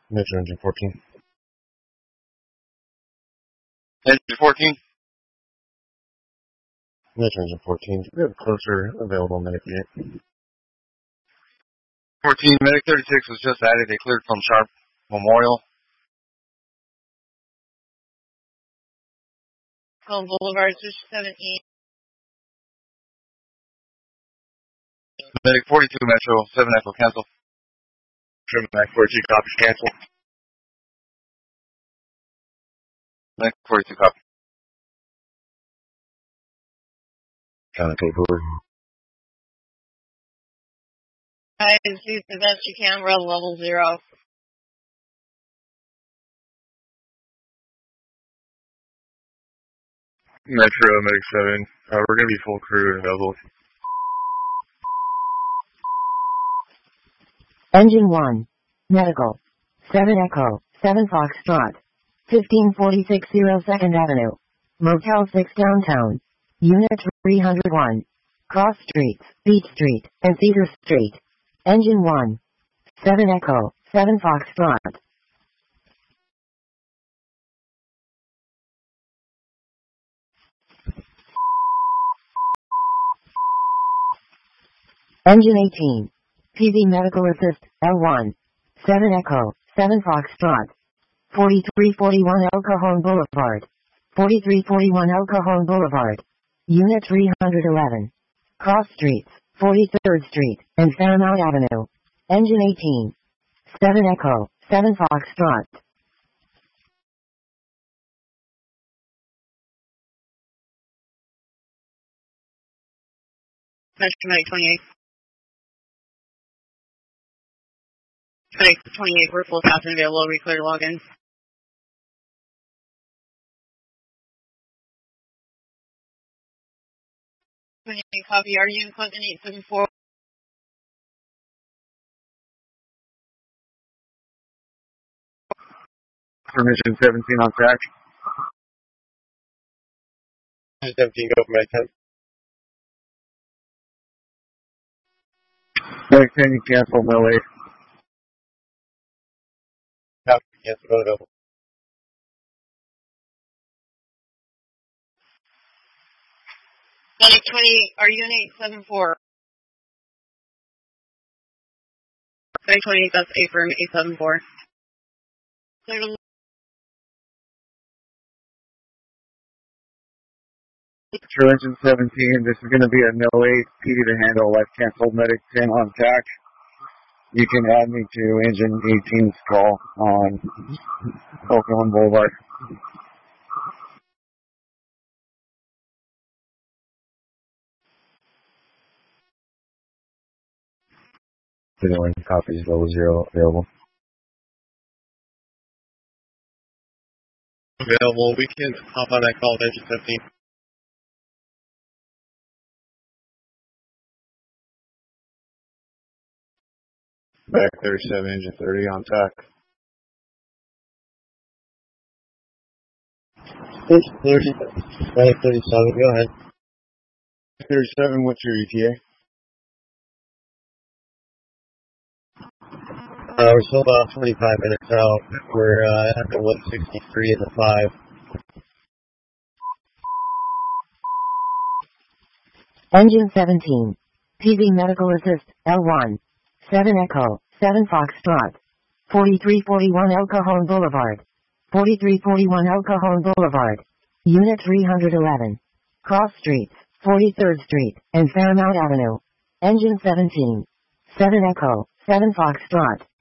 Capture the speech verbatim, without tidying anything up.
Metro engine fourteen. Engine fourteen. Metro engine fourteen. We have a closer available medic unit. fourteen, Medic thirty-six was just added. They cleared from Sharp Memorial. Home Boulevard, seventeen. Medic forty-two, Metro, seven Echo, cancel. Trim back forty-two, copies, cancel. Medic forty-two, copy. Counter paperwork. I can see the best you can, we're on level zero. Metro, Medic seven. Uh, we're going to be full crew and available. Engine one. Medical. seven Echo, seven Foxtrot. fifteen forty-six zero second Avenue. Motel six downtown. Unit three oh one. Cross Streets, Beach Street, and Cedar Street. Engine one. seven Echo, seven Foxtrot. Engine eighteen. P V Medical Assist, L one. seven Echo, seven Foxtrot. forty-three forty-one El Cajon Boulevard. forty-three forty-one El Cajon Boulevard. Unit three eleven. Cross Streets, forty-third Street, and Fairmount Avenue. Engine eighteen. seven Echo, seven Foxtrot. Metro Medic twenty-eight. Medic twenty-eight, we're full captain available, we clear login. twenty-eight, copy, are you equipment eight seven four? Permission seventeen on track. seventeen, go for Medic ten. Medic ten, you cancel, no way. Copy, cancel, go to double. Medic twenty-eight, are you in eight seven four? Medic twenty-eight, that's A firm, eight seven four. Clear to Metro engine seventeen, this is going to be a no eight, P D to handle, left cancel, Medic ten on tack. You can add me to engine eighteen's call on Oakland Boulevard. Anyone copies level zero available. Available, we can hop on that call at engine seventeen. Back thirty-seven, engine thirty on tack. Engine thirty, back thirty-seven, go ahead. thirty-seven, what's your E T A? Uh, we're still about twenty-five minutes out. We're uh, at the one sixty-three and the five. Engine seventeen. P V Medical Assist, L one. seven Echo, seven Foxtrot. forty-three forty-one El Cajon Boulevard. forty-three forty-one El Cajon Boulevard. Unit three eleven. Cross Streets, forty-third Street, and Fairmount Avenue. Engine seventeen. seven Echo, seven Foxtrot.